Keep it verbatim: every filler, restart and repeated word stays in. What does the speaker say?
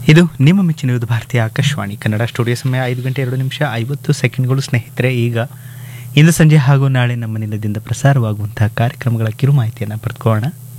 ಇದು ನಿಮ್ಮ ಮೆಚ್ಚಿನ ವಿವಿಧ ಭಾರತೀಯ ಆಕಾಶವಾಣಿ ಕನ್ನಡ ಸ್ಟುಡಿಯೋ ಸಮಯ ಐದು ಗಂಟೆ ಎರಡು ನಿಮಿಷ ಐವತ್ತು ಸೆಕೆಂಡ್ಗಳು. ಸ್ನೇಹಿತರೆ, ಈಗ ಇಂದು ಸಂಜೆ ಹಾಗೂ ನಾಳೆ ನಮ್ಮ ನಿಲಯದಿಂದ ಪ್ರಸಾರವಾಗುವಂತಹ ಕಾರ್ಯಕ್ರಮಗಳ ಕಿರು ಮಾಹಿತಿಯನ್ನು ಪಡೆದುಕೊಳ್ಳೋಣ.